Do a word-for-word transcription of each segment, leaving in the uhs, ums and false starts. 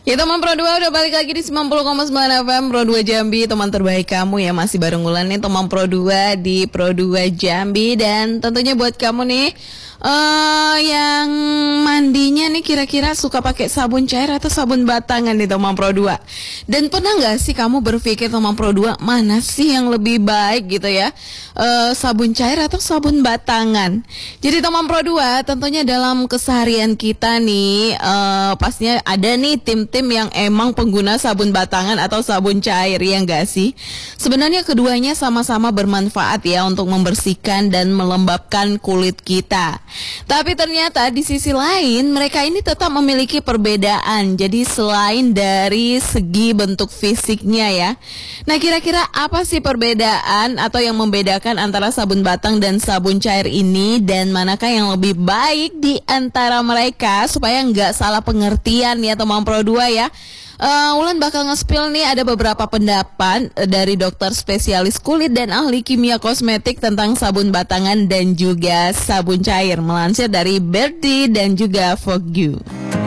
Ya teman Pro dua udah balik lagi di sembilan puluh koma sembilan F M Pro dua Jambi, teman terbaik kamu ya. Masih bareng Wulan nih teman Pro dua di Pro dua Jambi. Dan tentunya buat kamu nih uh, yang mandinya nih kira-kira suka pakai sabun cair atau sabun batangan nih teman Pro dua. Dan pernah gak sih kamu berpikir teman Pro dua, mana sih yang lebih baik gitu ya, uh, sabun cair atau sabun batangan? Jadi teman Pro dua tentunya dalam keseharian kita nih uh, pastinya ada nih tim tim yang emang pengguna sabun batangan atau sabun cair, ya enggak sih? Sebenarnya keduanya sama-sama bermanfaat ya untuk membersihkan dan melembabkan kulit kita. Tapi ternyata di sisi lain mereka ini tetap memiliki perbedaan. Jadi selain dari segi bentuk fisiknya ya. Nah, kira-kira apa sih perbedaan atau yang membedakan antara sabun batang dan sabun cair ini, dan manakah yang lebih baik di antara mereka supaya nggak salah pengertian ya teman Pro dua ya. Uh, Wulan bakal nge-spill nih ada beberapa pendapat uh, dari dokter spesialis kulit dan ahli kimia kosmetik tentang sabun batangan dan juga sabun cair, melansir dari Berdi dan juga Vogue You.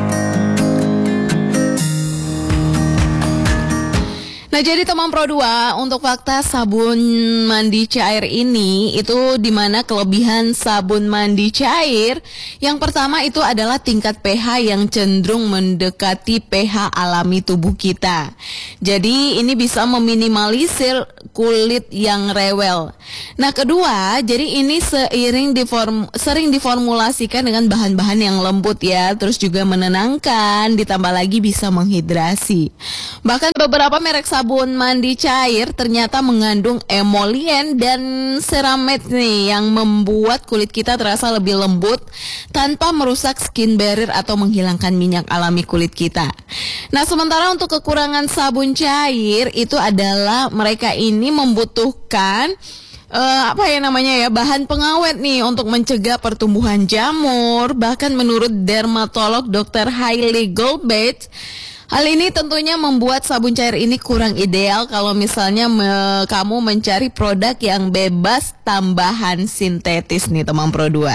Nah, jadi teman Pro dua, untuk fakta sabun mandi cair ini itu dimana kelebihan sabun mandi cair yang pertama itu adalah tingkat pH yang cenderung mendekati pH alami tubuh kita. Jadi ini bisa meminimalisir kulit yang rewel. Nah, kedua, jadi ini seiring diform, sering diformulasikan dengan bahan-bahan yang lembut ya, terus juga menenangkan, ditambah lagi bisa menghidrasi. Bahkan beberapa merek sabun mandi cair ternyata mengandung emolien dan ceramide nih yang membuat kulit kita terasa lebih lembut tanpa merusak skin barrier atau menghilangkan minyak alami kulit kita. Nah, sementara untuk kekurangan sabun cair itu adalah mereka ini membutuhkan Uh, apa ya namanya ya, bahan pengawet nih untuk mencegah pertumbuhan jamur. Bahkan menurut dermatolog dokter Hailey Goldbach, hal ini tentunya membuat sabun cair ini kurang ideal kalau misalnya me, kamu mencari produk yang bebas tambahan sintetis nih teman Pro dua.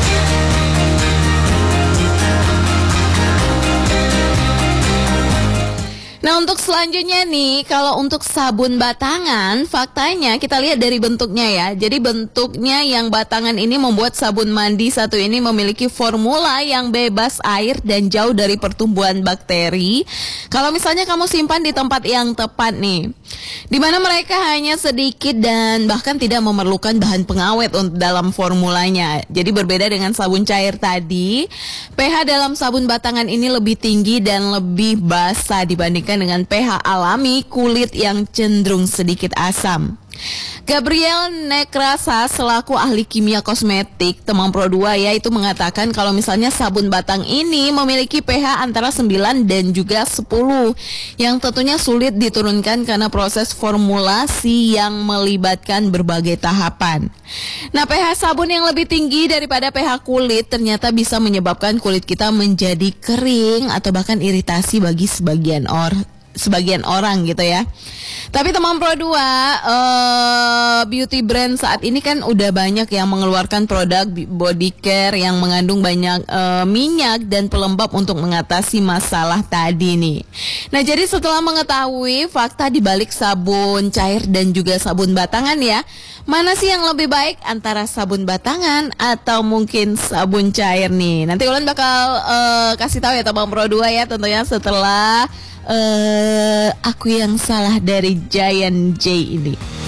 Nah, untuk selanjutnya nih, kalau untuk sabun batangan, faktanya kita lihat dari bentuknya ya. Jadi bentuknya yang batangan ini membuat sabun mandi satu ini memiliki formula yang bebas air dan jauh dari pertumbuhan bakteri. Kalau misalnya kamu simpan di tempat yang tepat nih, dimana mereka hanya sedikit dan bahkan tidak memerlukan bahan pengawet untuk dalam formulanya. Jadi berbeda dengan sabun cair tadi, pH dalam sabun batangan ini lebih tinggi dan lebih basah dibandingkan dengan pH alami kulit yang cenderung sedikit asam. Gabriel Nekrasa selaku ahli kimia kosmetik teman Pro dua ya, itu mengatakan kalau misalnya sabun batang ini memiliki pH antara sembilan dan juga sepuluh yang tentunya sulit diturunkan karena proses formulasi yang melibatkan berbagai tahapan. Nah, pH sabun yang lebih tinggi daripada pH kulit ternyata bisa menyebabkan kulit kita menjadi kering atau bahkan iritasi bagi sebagian orang. sebagian orang gitu ya. Tapi teman Pro dua, uh, beauty brand saat ini kan udah banyak yang mengeluarkan produk body care yang mengandung banyak uh, minyak dan pelembab untuk mengatasi masalah tadi nih. Nah, jadi setelah mengetahui fakta di balik sabun cair dan juga sabun batangan ya, mana sih yang lebih baik antara sabun batangan atau mungkin sabun cair nih? Nanti Ulan bakal uh, kasih tahu ya teman Pro dua ya, tentunya setelah Uh, aku yang salah dari Giant J ini.